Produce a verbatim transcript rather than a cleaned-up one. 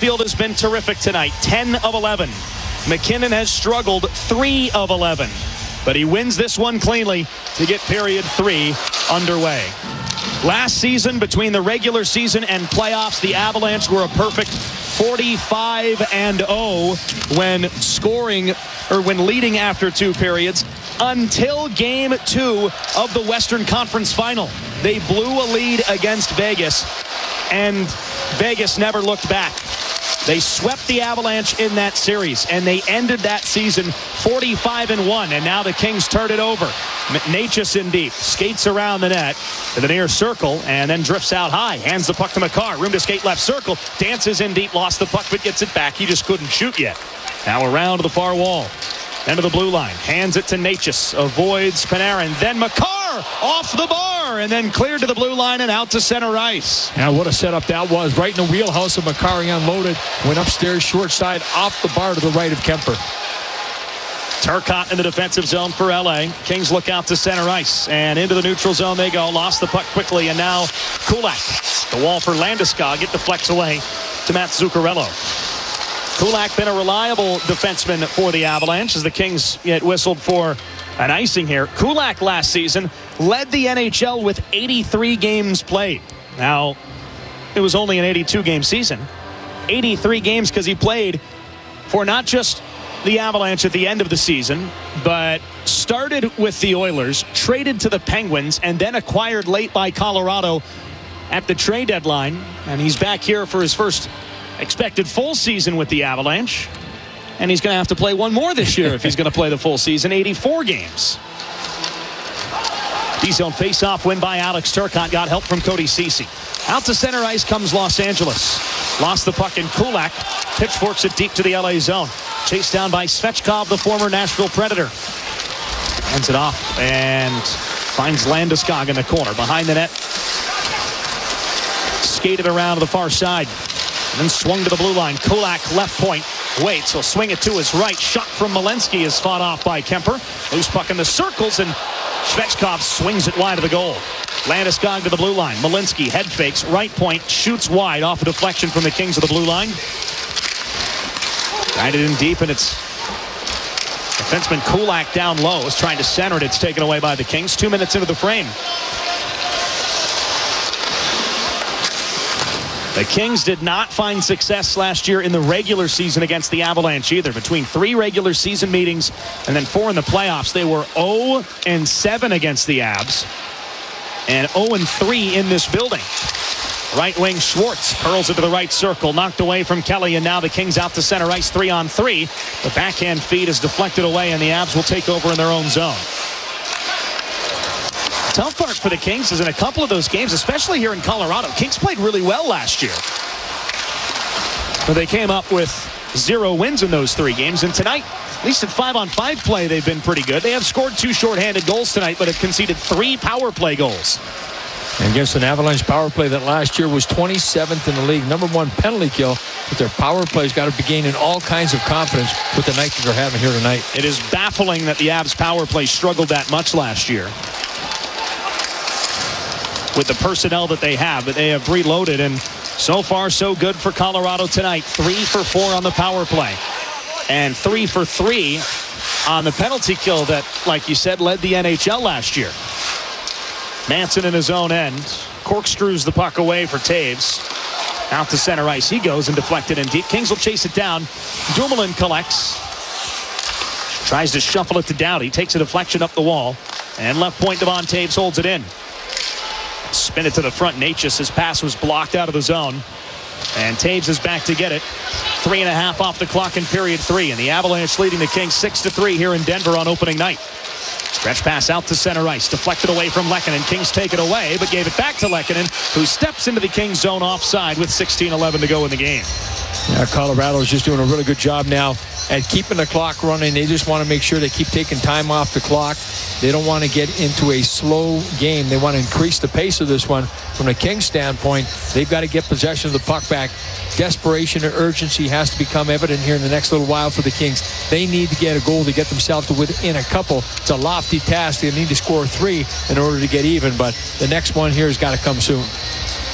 Chatfield has been terrific tonight, ten of eleven. McKinnon has struggled, three of eleven. But he wins this one cleanly to get period three underway. Last season, between the regular season and playoffs, the Avalanche were a perfect forty-five and oh when scoring or when leading after two periods until game two of the Western Conference Final. They blew a lead against Vegas, and Vegas never looked back. They swept the Avalanche in that series, and they ended that season forty-five and one, and now the Kings turn it over. Necas in deep, skates around the net to the near circle, and then drifts out high. Hands the puck to Makar, room to skate left circle, dances in deep, lost the puck, but gets it back. He just couldn't shoot yet. Now around to the far wall, end of the blue line, hands it to Necas, avoids Panarin, then Makar off the bar, and then cleared to the blue line and out to center ice. Now what a setup that was, right in the wheelhouse of Makar. Unloaded, went upstairs short side off the bar to the right of Kemper. Turcotte in the defensive zone for L A. Kings look out to center ice, and into the neutral zone they go. Lost the puck quickly, and now Kulak. The wall for Landeskog. It deflects away to Matt Zuccarello. Kulak been a reliable defenseman for the Avalanche as the Kings get whistled for an icing here. Kulak last season led the N H L with eighty-three games played. Now, it was only an eighty-two game season. eighty-three games because he played for not just the Avalanche at the end of the season, but started with the Oilers, traded to the Penguins, and then acquired late by Colorado at the trade deadline. And he's back here for his first expected full season with the Avalanche. And he's going to have to play one more this year if he's going to play the full season, eighty-four games. D-zone face-off win by Alex Turcotte. Got help from Cody Ceci. Out to center ice comes Los Angeles. Lost the puck in Kulak. Pitchforks it deep to the L A zone. Chased down by Svechkov, the former Nashville Predator. Hands it off and finds Landeskog in the corner. Behind the net. Skated around to the far side. And then swung to the blue line. Kulak left point. Waits. He'll swing it to his right. Shot from Malinsky is fought off by Kemper. Loose puck in the circles, and Svechkov swings it wide of the goal. Landeskog to the blue line. Malinsky head fakes. Right point. Shoots wide off a deflection from the Kings of the blue line. Guided in deep, and it's defenseman Kulak down low. Is trying to center it. It's taken away by the Kings. Two minutes into the frame. The Kings did not find success last year in the regular season against the Avalanche either. Between three regular season meetings and then four in the playoffs, they were oh and seven against the Avs and oh and three in this building. Right wing Schwartz curls it to the right circle, knocked away from Kelly, and now the Kings out to center ice three on three. The backhand feed is deflected away, and the Avs will take over in their own zone. Tough part for the Kings is in a couple of those games, especially here in Colorado. Kings played really well last year, but they came up with zero wins in those three games. And tonight, at least in five-on-five play, they've been pretty good. They have scored two shorthanded goals tonight, but have conceded three power play goals. And against an Avalanche power play that last year was twenty-seventh in the league, number one penalty kill. But their power play's got to be gaining all kinds of confidence with the night that they're having here tonight. It is baffling that the Avs power play struggled that much last year with the personnel that they have, but they have reloaded, and so far so good for Colorado tonight. Three for four on the power play and three for three on the penalty kill that, like you said, led the N H L last year. Manson in his own end corkscrews the puck away for Taves. Out to center ice he goes and deflected in deep. Kings will chase it down. Dumoulin collects, tries to shuffle it to Doughty, takes a deflection up the wall, and left point Devon Taves holds it in. Spin it to the front. Necas, his pass was blocked out of the zone, and Taves is back to get it. Three and a half off the clock in period three, and the Avalanche leading the Kings six to three here in Denver on opening night. Stretch pass out to center ice, deflected away from Lehkonen. Kings take it away, but gave it back to Lehkonen, who steps into the Kings zone offside with sixteen eleven to go in the game. Yeah, Colorado's just doing a really good job now at keeping the clock running. They just want to make sure they keep taking time off the clock. They don't want to get into a slow game. They want to increase the pace of this one. From a Kings standpoint, they've got to get possession of the puck back. Desperation and urgency has to become evident here in the next little while for the Kings. They need to get a goal to get themselves to within a couple. It's a lofty task. They need to score three in order to get even, but the next one here has got to come soon.